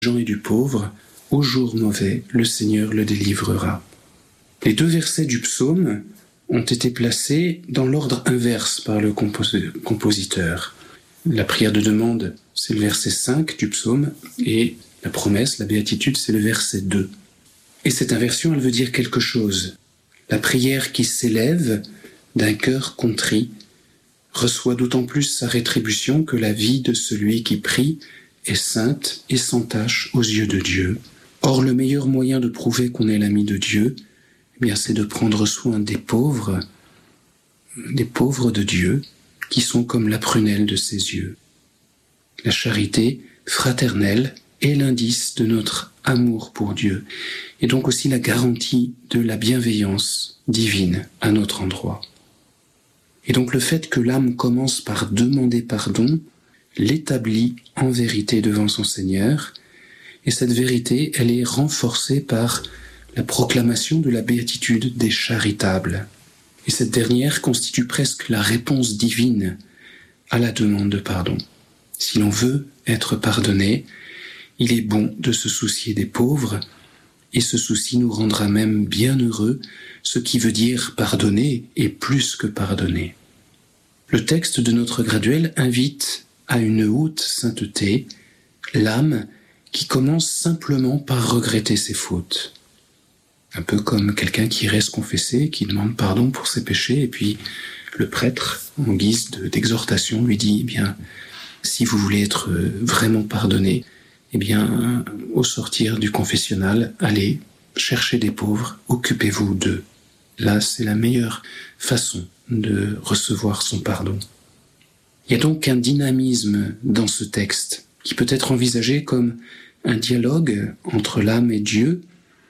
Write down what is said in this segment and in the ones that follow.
Jean et du pauvre, au jour mauvais, le Seigneur le délivrera. Les 2 versets du psaume ont été placés dans l'ordre inverse par le compositeur. La prière de demande, c'est le verset 5 du psaume, et la promesse, la béatitude, c'est le verset 2. Et cette inversion, elle veut dire quelque chose. La prière qui s'élève d'un cœur contrit reçoit d'autant plus sa rétribution que la vie de celui qui prie est sainte et sans tache aux yeux de Dieu. Or, le meilleur moyen de prouver qu'on est l'ami de Dieu, eh bien, c'est de prendre soin des pauvres de Dieu, qui sont comme la prunelle de ses yeux. La charité fraternelle est l'indice de notre amour pour Dieu, et donc aussi la garantie de la bienveillance divine à notre endroit. Et donc le fait que l'âme commence par demander pardon l'établit en vérité devant son Seigneur, et cette vérité, elle est renforcée par la proclamation de la béatitude des charitables. Et cette dernière constitue presque la réponse divine à la demande de pardon. Si l'on veut être pardonné, il est bon de se soucier des pauvres, et ce souci nous rendra même bien heureux, ce qui veut dire pardonner et plus que pardonner. Le texte de notre graduel invite à une haute sainteté l'âme qui commence simplement par regretter ses fautes. Un peu comme quelqu'un qui irait se confesser, qui demande pardon pour ses péchés, et puis le prêtre, en guise d'exhortation, lui dit, eh bien, si vous voulez être vraiment pardonné, eh bien, au sortir du confessionnal, allez chercher des pauvres, occupez-vous d'eux. Là, c'est la meilleure façon de recevoir son pardon. Il y a donc un dynamisme dans ce texte qui peut être envisagé comme un dialogue entre l'âme et Dieu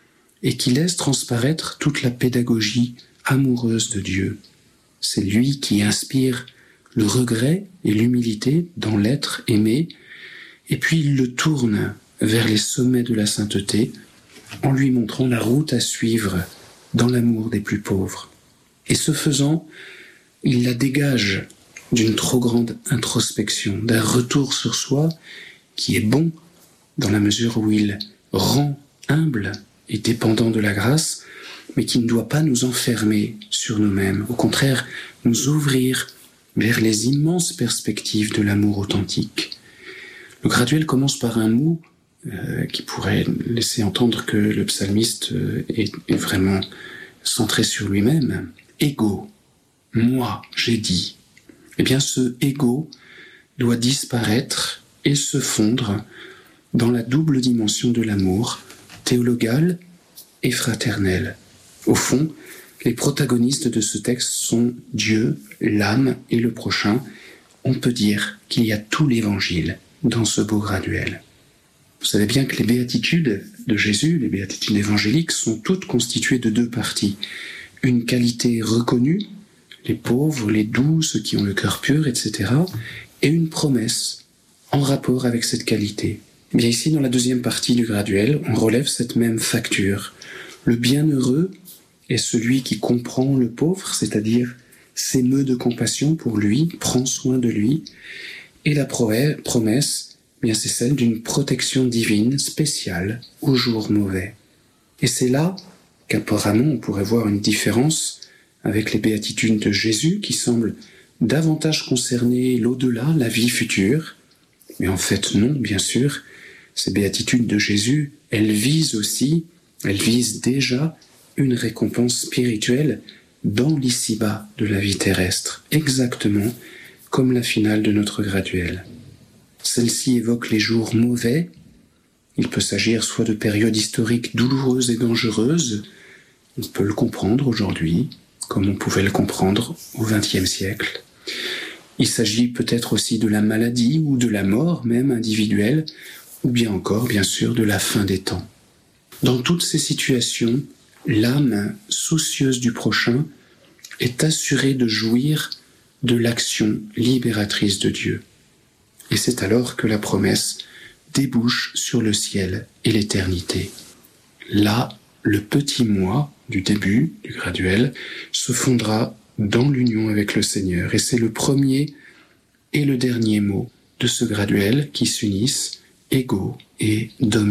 et qui laisse transparaître toute la pédagogie amoureuse de Dieu. C'est lui qui inspire le regret et l'humilité dans l'être aimé, et puis il le tourne vers les sommets de la sainteté en lui montrant la route à suivre dans l'amour des plus pauvres. Et ce faisant, il la dégage d'une trop grande introspection, d'un retour sur soi qui est bon dans la mesure où il rend humble et dépendant de la grâce, mais qui ne doit pas nous enfermer sur nous-mêmes, au contraire, nous ouvrir vers les immenses perspectives de l'amour authentique. Le graduel commence par un mot qui pourrait laisser entendre que le psalmiste est vraiment centré sur lui-même. Ego, moi, j'ai dit. Eh bien, ce ego doit disparaître et se fondre dans la double dimension de l'amour, théologal et fraternel. Au fond, les protagonistes de ce texte sont Dieu, l'âme et le prochain. On peut dire qu'il y a tout l'évangile dans ce beau graduel. Vous savez bien que les béatitudes de Jésus, les béatitudes évangéliques, sont toutes constituées de 2 parties. Une qualité reconnue, les pauvres, les doux, ceux qui ont le cœur pur, etc. Et une promesse en rapport avec cette qualité. Eh bien ici, dans la 2e partie du graduel, on relève cette même facture. Le bienheureux est celui qui comprend le pauvre, c'est-à-dire s'émeut de compassion pour lui, prend soin de lui. Et la promesse, eh bien c'est celle d'une protection divine spéciale au jour mauvais. Et c'est là qu'apparemment on pourrait voir une différence avec les béatitudes de Jésus qui semblent davantage concerner l'au-delà, la vie future. Mais en fait non, bien sûr, ces béatitudes de Jésus, elles visent déjà une récompense spirituelle dans l'ici-bas de la vie terrestre, exactement comme la finale de notre graduel. Celle-ci évoque les jours mauvais. Il peut s'agir soit de périodes historiques douloureuses et dangereuses, on peut le comprendre aujourd'hui, comme on pouvait le comprendre au XXe siècle. Il s'agit peut-être aussi de la maladie ou de la mort même individuelle, ou bien encore, bien sûr, de la fin des temps. Dans toutes ces situations, l'âme soucieuse du prochain est assurée de jouir de l'action libératrice de Dieu. Et c'est alors que la promesse débouche sur le ciel et l'éternité. Là, le petit moi du début, du graduel, se fondera dans l'union avec le Seigneur. Et c'est le premier et le dernier mot de ce graduel qui s'unissent égaux et dominants.